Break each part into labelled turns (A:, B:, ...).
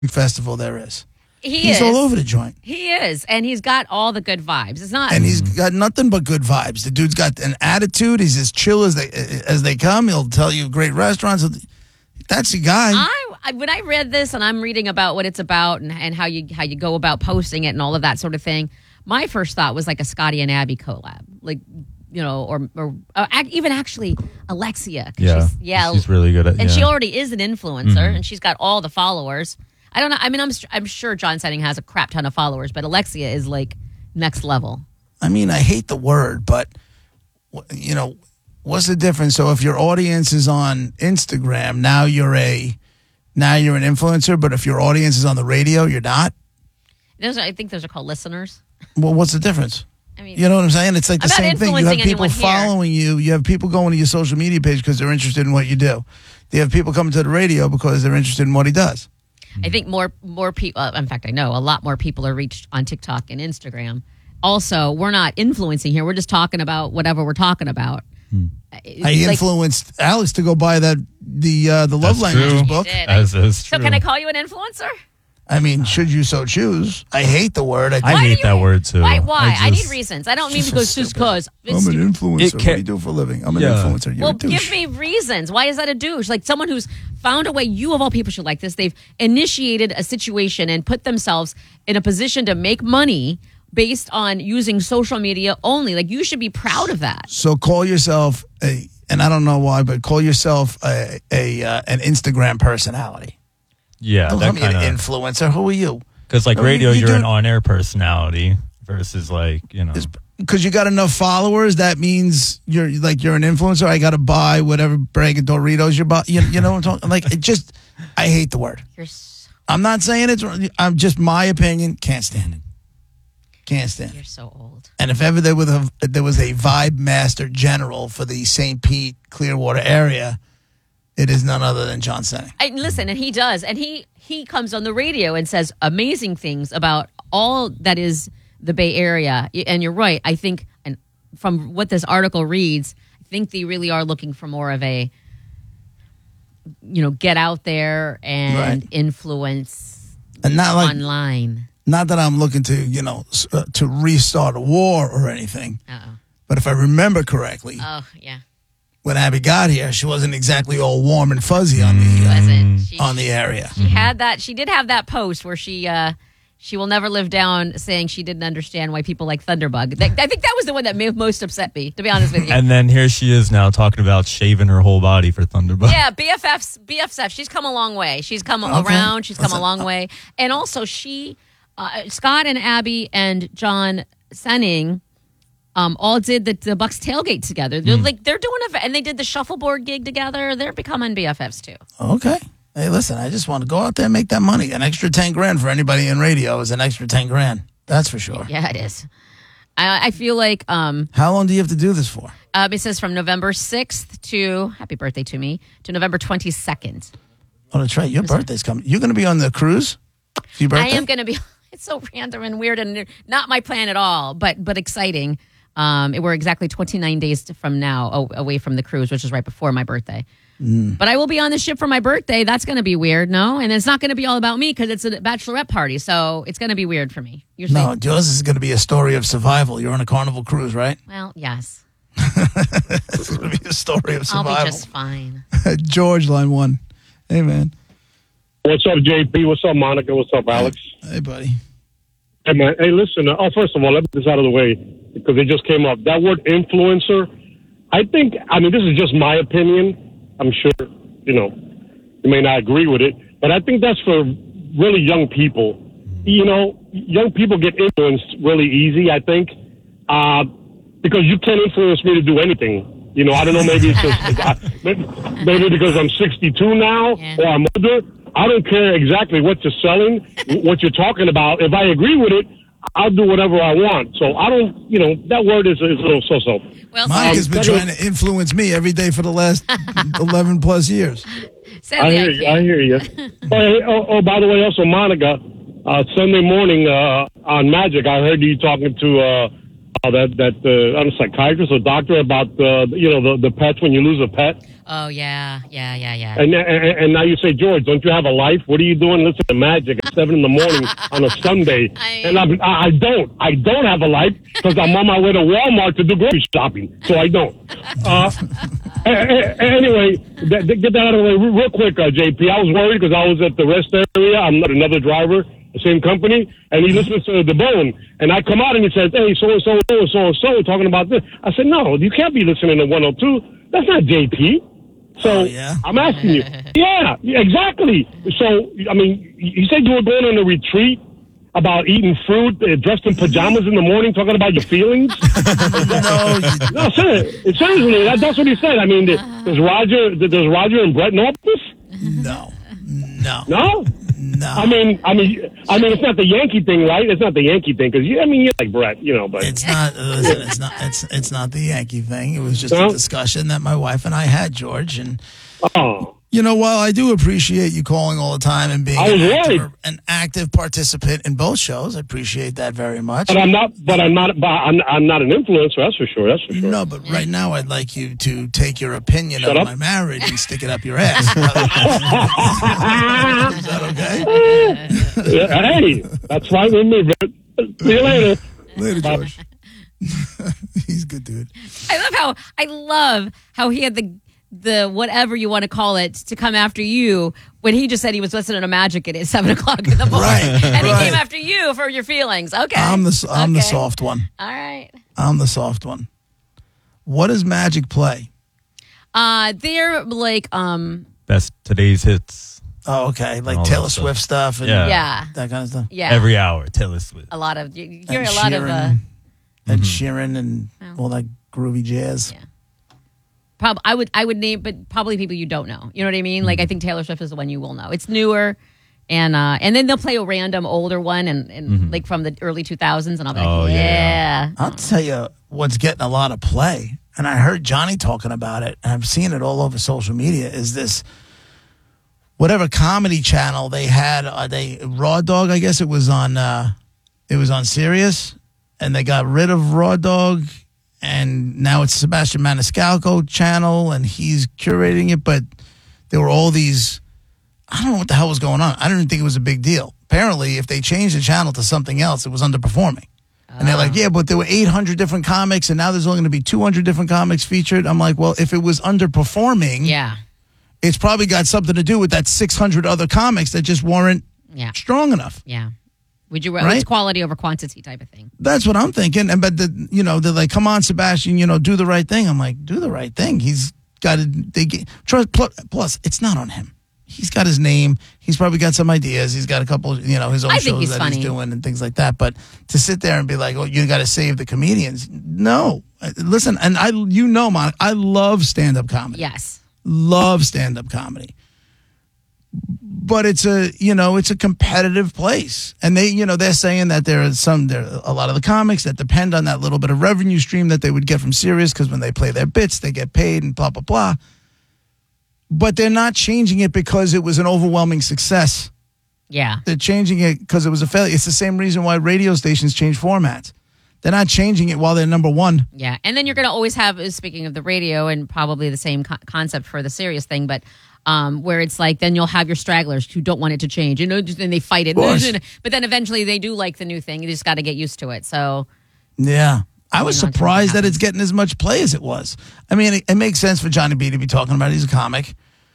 A: festival there is.
B: He's
A: all over the joint.
B: He is, and he's got all the good vibes. It's not,
A: and he's got nothing but good vibes. The dude's got an attitude. He's as chill as they come. He'll tell you great restaurants. That's the guy.
B: When I read this, and I'm reading about what it's about and how you go about posting it and all of that sort of thing, my first thought was like a Scotty and Abby collab, like, you know, or even actually Alexia.
C: She's really good at,
B: and she already is an influencer, and she's got all the followers. I don't know. I mean, I'm sure John Senning has a crap ton of followers, but Alexia is like next level.
A: I mean, I hate the word, but you know, what's the difference? So if your audience is on Instagram, now you're an influencer, but if your audience is on the radio, you're not.
B: I think those are called listeners.
A: Well, what's the difference?
B: I mean,
A: you know what I'm saying? It's like the same thing. You have people following
B: you.
A: You have people going to your social media page because they're interested in what you do. You have people coming to the radio because they're interested in what he does.
B: I think more people, in fact, I know a lot more people are reached on TikTok and Instagram. Also, we're not influencing here. We're just talking about whatever we're talking about.
A: I influenced Alex to go buy the Love Languages book.
C: As is true.
B: So can I call you an influencer?
A: I mean, should you so choose? I hate the word.
C: I hate that word too.
B: Why? I need reasons. I don't mean because just because.
A: I'm an influencer. What do you do for a living? I'm an influencer. You're
B: well,
A: a douche.
B: give me reasons. Why is that a douche? Like someone who's found a way, you of all people should like this. They've initiated a situation and put themselves in a position to make money based on using social media only. Like you should be proud of that.
A: So call yourself and I don't know why, but call yourself an Instagram personality.
C: Yeah,
A: don't
C: that
A: kind of influencer. Who are you?
C: Because like radio, you're an on-air personality versus like, you know.
A: Because you got enough followers, that means you're an influencer. I got to buy whatever brag of Doritos you're buying. You know what I'm talking? Like it just, I hate the word. I'm not saying it's wrong. I'm just my opinion. Can't stand it. Can't stand it.
B: You're so old.
A: And if ever there was a vibe master general for the St. Pete Clearwater area, it is none other than John Senning.
B: Listen, and he does. And he comes on the radio and says amazing things about all that is the Bay Area. And you're right. I think, and from what this article reads, I think they really are looking for more of a, you know, get out there and influence
A: and not like,
B: online.
A: Not that I'm looking to, you know, to restart a war or anything. But if I remember correctly.
B: Oh, yeah.
A: When Abby got here, she wasn't exactly all warm and fuzzy on the area.
B: She had that. She did have that post where she will never live down, saying she didn't understand why people like Thunderbug. I think that was the one that most upset me, to be honest with you.
C: And then here she is now talking about shaving her whole body for Thunderbug.
B: Yeah, BFF. She's come a long way. She's come around. She's come a long way. And also, Scott and Abby and John Senning. All did the Bucks tailgate together. They're they're doing it, and they did the shuffleboard gig together. They're becoming BFFs too.
A: Okay. Hey, listen, I just want to go out there and make that money. An extra $10,000 for anybody in radio is an extra $10,000. That's for sure.
B: Yeah, it is. I feel like.
A: How long do you have to do this for?
B: It says from November 6th to happy birthday to me to November 22nd.
A: Oh, that's right. Your birthday's coming. You're going to be on the cruise. For your birthday?
B: I am going to be. It's so random and weird and not my plan at all, but exciting. We're exactly 29 days from now away from the cruise, which is right before my birthday. But I will be on the ship for my birthday. That's going to be weird, no? And it's not going to be all about me because it's a bachelorette party, so it's going to be weird for me.
A: No, yours is going to be a story of survival. You're on a Carnival cruise, right?
B: Well, yes.
A: It's going to be a story of survival.
B: I'll be just fine.
A: George, line 1. Hey, man.
D: What's up, JP? What's up, Monica? What's up, Alex?
A: Hey, buddy.
D: Hey, man. Hey, listen. First of all, let me get this out of the way because it just came up. That word influencer, this is just my opinion. I'm sure, you may not agree with it, but I think that's for really young people. You know, young people get influenced really easy, I think, because you can't influence me to do anything. You know, I don't know, maybe it's just, maybe because I'm 62 now or I'm older. I don't care exactly what you're selling, what you're talking about. If I agree with it, I'll do whatever I want. So I don't, that word is a little so-so.
B: Well,
A: Monica's been trying to influence me every day for the last 11 plus years.
D: I hear you. By the way, also, Monica, Sunday morning on Magic, I heard you talking to I'm a psychiatrist or doctor about the pets when you lose a pet.
B: Oh yeah.
D: And now you say, George, don't you have a life? What are you doing listening to Magic at 7 a.m. on a Sunday? And I don't have a life because I'm on my way to Walmart to do grocery shopping, so I don't. Anyway, get that out of the way real quick, JP. I was worried because I was at the rest area. I'm not another driver, the same company, and he listens to The Bone. And I come out and he says, hey, so talking about this. I said, no, you can't be listening to 102. That's not JP. So I'm asking you. Yeah, exactly. So, I mean, you said you were going on a retreat about eating fruit, dressed in pajamas in the morning, talking about your feelings? No, seriously, that's what he said. I mean, does Roger and Brett know this?
A: No.
D: No? I mean, it's not the Yankee thing, right? It's not the Yankee thing because you're like Brett, but
A: it's not. Listen, it's not the Yankee thing. It was just a discussion that my wife and I had, George, and while I do appreciate you calling all the time and being an active participant in both shows, I appreciate that very much.
D: But I'm not an influencer. That's for sure.
A: No, but right now I'd like you to take your opinion of my marriage and stick it up your ass. Is that okay?
D: Hey, that's fine with me. See you later.
A: Later, George. He's a good dude.
B: I love how he had the whatever you want to call it to come after you when he just said he was listening to Magic at 7 o'clock in the morning.
A: Right,
B: and he came after you for your feelings. Okay.
A: I'm the soft one.
B: All right.
A: I'm the soft one. What does Magic play?
B: They're like
C: best today's hits.
A: Oh, okay. Like Taylor Swift stuff and that kind of stuff.
B: Yeah.
C: Every hour, Taylor Swift.
B: A lot of you hear
A: Ed
B: a lot
A: Sheeran,
B: of
A: Ed Sheeran and all that groovy jazz.
B: Yeah. I would name, but probably people you don't know. You know what I mean? Like I think Taylor Swift is the one you will know. It's newer, and then they'll play a random older one and like from the early 2000s, and I'll be like, yeah.
A: I'll tell you what's getting a lot of play, and I heard Johnny talking about it, and I've seen it all over social media. Is this whatever comedy channel they had? Raw Dog? I guess it was on Sirius, and they got rid of Raw Dog. And now it's Sebastian Maniscalco channel, and he's curating it. But there were all these, I don't know what the hell was going on. I didn't think it was a big deal. Apparently, if they changed the channel to something else, it was underperforming. And they're like, yeah, but there were 800 different comics, and now there's only going to be 200 different comics featured. I'm like, well, if it was underperforming, it's probably got something to do with that 600 other comics that just weren't strong enough.
B: Yeah. Would you it's quality over quantity type of thing?
A: That's what I'm thinking. And but they're like, come on, Sebastian, do the right thing. I'm like, do the right thing. He's got to trust. Plus, it's not on him. He's got his name. He's probably got some ideas. He's got a couple, his own shows that he's doing and things like that. But to sit there and be like, oh, you got to save the comedians. No, listen, and Monica, I love stand-up comedy.
B: Yes,
A: love stand-up comedy. But it's a competitive place, and they're saying that there are a lot of the comics that depend on that little bit of revenue stream that they would get from Sirius because when they play their bits, they get paid and blah blah blah. But they're not changing it because it was an overwhelming success.
B: Yeah,
A: they're changing it because it was a failure. It's the same reason why radio stations change formats. They're not changing it while they're number one.
B: Yeah, and then you're going to always have, speaking of the radio, and probably the same concept for the Sirius thing, but. Where it's like, then you'll have your stragglers who don't want it to change, and they fight it. But then eventually they do like the new thing. You just got to get used to it. So,
A: yeah, I was surprised that it's getting as much play as it was. I mean, it makes sense for Johnny B to be talking about it. He's a comic,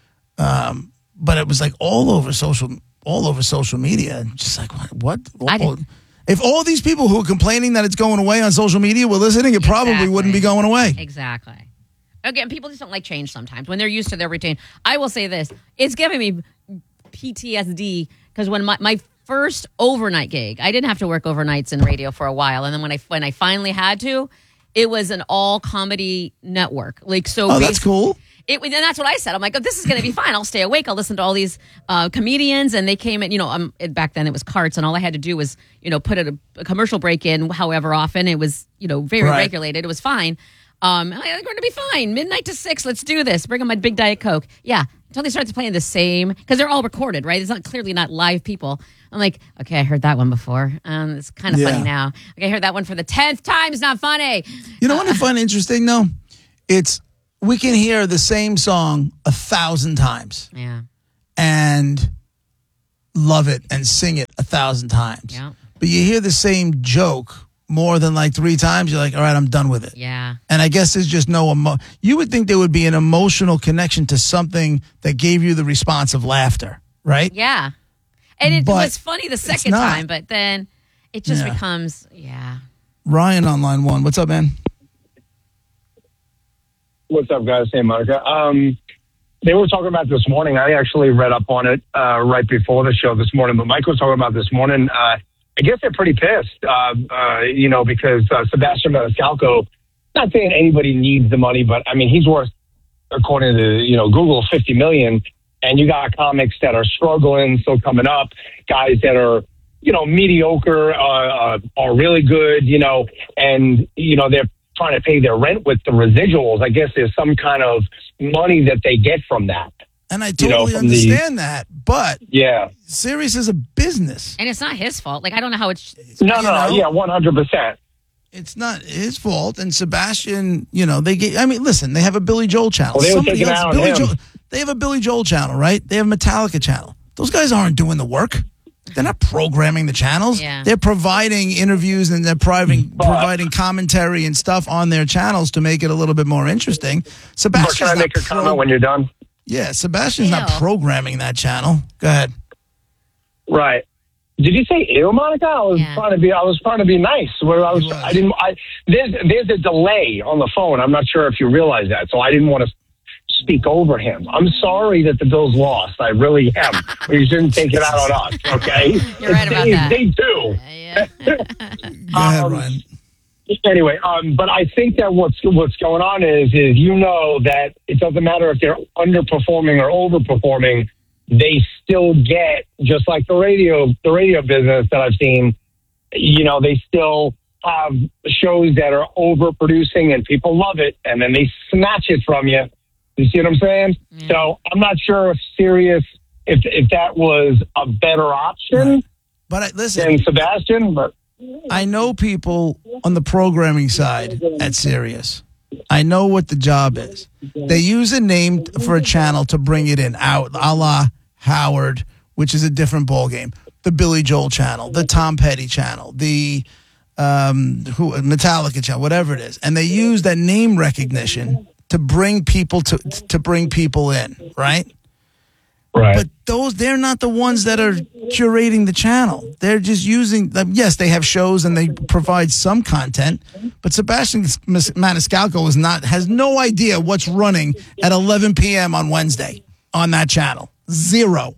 A: but it was like all over social media. Just like what? If all these people who are complaining that it's going away on social media were listening, it probably wouldn't be going away.
B: Exactly. Again, people just don't like change sometimes when they're used to their routine. I will say this. It's giving me PTSD because when my first overnight gig, I didn't have to work overnights in radio for a while. And then when I finally had to, it was an all comedy network.
A: That's cool.
B: And that's what I said. I'm like, oh, this is going to be fine. I'll stay awake. I'll listen to all these comedians. And they came in, back then it was carts. And all I had to do was, put a commercial break in however often. It was, very regulated. It was fine. I'm like, we're going to be fine. Midnight to 6. Let's do this. Bring them my big Diet Coke. Yeah. Until they start playing the same, because they're all recorded, right? It's not clearly not live people. I'm like, okay, I heard that one before. It's kind of funny now. Okay, I heard that one for the 10th time. It's not funny.
A: You know what I find interesting, though? We can hear the same song 1,000 times.
B: Yeah.
A: And love it and sing it 1,000 times.
B: Yeah.
A: But you hear the same joke more than like 3 times, you're like, all right, I'm done with it.
B: Yeah.
A: And I guess there's just you would think there would be an emotional connection to something that gave you the response of laughter, right?
B: Yeah. And it was funny the second time, but then it just becomes,
A: Ryan on line 1. What's up, man?
E: What's up, guys? Hey, Monica. They were talking about this morning. I actually read up on it right before the show this morning, but Mike was talking about this morning. I guess they're pretty pissed, because Sebastian Maniscalco, not saying anybody needs the money, but I mean, he's worth, according to, Google, $50 million. And you got comics that are struggling, still coming up, guys that are, mediocre, are really good, and, they're trying to pay their rent with the residuals. I guess there's some kind of money that they get from that.
A: And I totally understand that, but Sirius is a business.
B: And it's not his fault. Like, I don't know how it's...
E: No, 100%.
A: It's not his fault. And Sebastian, listen, they have a Billy Joel channel.
E: Well, they
A: have a Billy Joel channel, right? They have a Metallica channel. Those guys aren't doing the work. They're not programming the channels.
B: Yeah.
A: They're providing interviews and they're providing commentary and stuff on their channels to make it a little bit more interesting. Sebastian's
E: can I make a comment when you're done?
A: Yeah, Sebastian's not programming that channel. Go ahead.
E: Right. Did you say ew, Monica? I was trying to be nice. There's a delay on the phone. I'm not sure if you realize that, so I didn't want to speak over him. I'm sorry that the Bills lost. I really am. You shouldn't take it out on us, okay?
B: You're right about that.
E: They do.
B: Yeah.
A: Go ahead, Ryan.
E: Anyway, but I think that what's going on is that it doesn't matter if they're underperforming or overperforming. They still get, just like the radio business that I've seen. They still have shows that are overproducing and people love it, and then they snatch it from you. You see what I'm saying? Yeah. So I'm not sure if Sirius, if that was a better option,
A: right. But listen,
E: than Sebastian. But
A: I know people on the programming side at Sirius. I know what the job is. They use a name for a channel to bring it in, out a la Howard, which is a different ballgame. The Billy Joel channel, the Tom Petty channel, the Metallica channel, whatever it is, and they use that name recognition to bring people to bring people in, right?
E: Right.
A: But they're not the ones that are curating the channel. They're just using, yes, they have shows and they provide some content, but Sebastian Maniscalco has no idea what's running at 11 p.m. on Wednesday on that channel. Zero.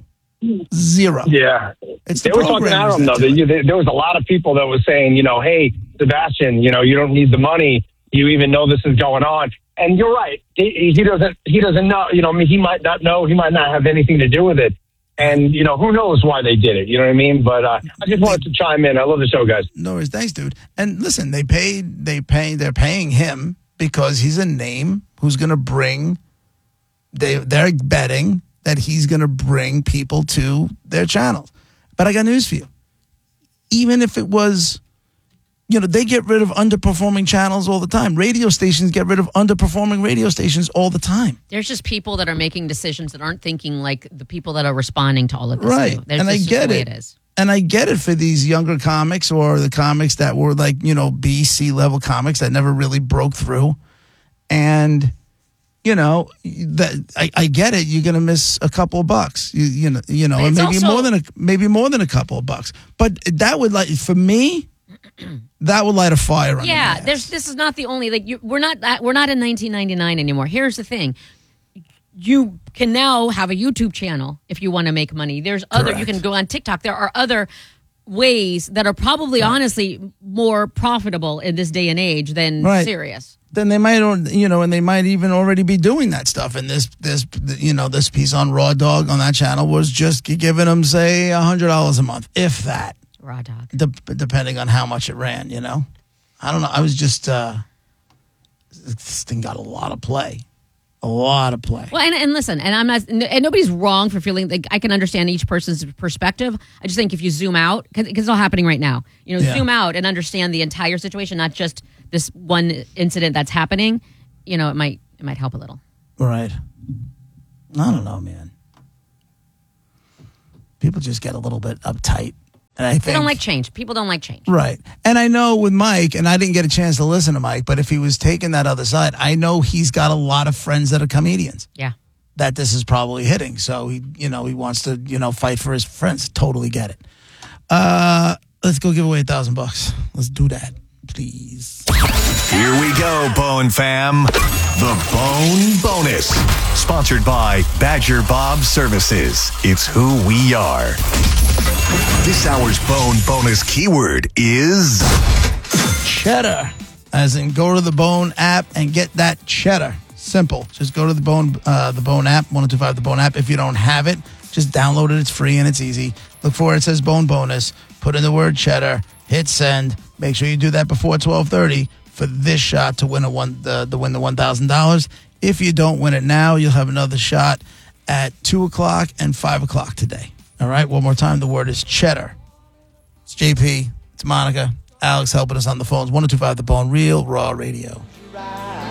E: Yeah.
A: They
E: were talking out of him, though. There was a lot of people that were saying, hey, Sebastian, you don't need the money. You even know this is going on. And you're right. He doesn't know. He might not know. He might not have anything to do with it. And, who knows why they did it. You know what I mean? But I just wanted to chime in. I love the show, guys.
A: No worries. Thanks, dude. And listen, they're paying him because he's a name who's going to bring, they're betting that he's going to bring people to their channels. But I got news for you. Even if it was, they get rid of underperforming channels all the time. Radio stations get rid of underperforming radio stations all the time.
B: There's just people that are making decisions that aren't thinking like the people that are responding to all of this.
A: Right. And I get it. And I get it for these younger comics or the comics that were like, B, C level comics that never really broke through. And, I get it. You're going to miss a couple of bucks, and maybe more than a couple of bucks. But that would for me, that would light a fire under my ass.
B: This is not the only we're not in 1999 anymore. Here's the thing: you can now have a YouTube channel if you want to make money. There's other. You can go on TikTok. There are other ways that are probably honestly more profitable in this day and age than Sirius.
A: Then they might, and they might even already be doing that stuff. And this piece on Raw Dog on that channel was just giving them say $100 a month, if that.
B: Raw Dog.
A: Depending on how much it ran, I don't know. I was just, this thing got a lot of play. A lot of play.
B: Well, and listen, and I'm not, and nobody's wrong for feeling like I can understand each person's perspective. I just think if you zoom out, because it's all happening right now, zoom out and understand the entire situation, not just this one incident that's happening. It might help a little.
A: Right. I don't know, man. People just get a little bit uptight. And I think
B: they don't like change. People don't like change.
A: Right. And I know with Mike, and I didn't get a chance to listen to Mike, but if he was taking that other side, I know he's got a lot of friends that are comedians.
B: Yeah.
A: That this is probably hitting. So he wants to, fight for his friends. Totally get it. Let's go give away $1,000. Let's do that, please.
F: Here we go, Bone fam. The Bone Bonus. Sponsored by Badger Bob Services. It's who we are. This hour's Bone Bonus keyword is
A: cheddar. As in, go to the Bone app and get that cheddar. Simple. Just go to the Bone app, 1025 the Bone app. If you don't have it, just download it. It's free and it's easy. Look for it. It says Bone Bonus. Put in the word cheddar. Hit send. Make sure you do that before 12:30 for this shot to win the $1,000. If you don't win it now, you'll have another shot at 2 o'clock and 5 o'clock today. All right, one more time. The word is cheddar. It's JP. It's Monica. Alex helping us on the phones. 1025 The Bone. Real Raw Radio.